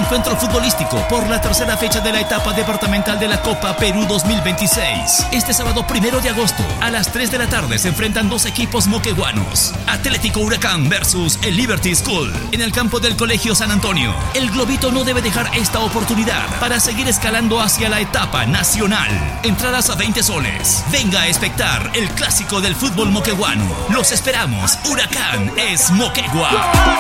encuentro futbolístico por la tercera fecha de la etapa departamental de la Copa Perú 2026. Este sábado 1 de agosto a las 3 de la tarde se enfrentan dos equipos moqueguanos. Atlético Huracán versus el Liberty School en el campo del Colegio San Antonio. El Globito no debe dejar esta oportunidad para seguir escalando hacia la etapa nacional. Entradas a 20 soles. Venga a espectar el clásico del fútbol moqueguano. Los esperamos. Huracán es Moquegua.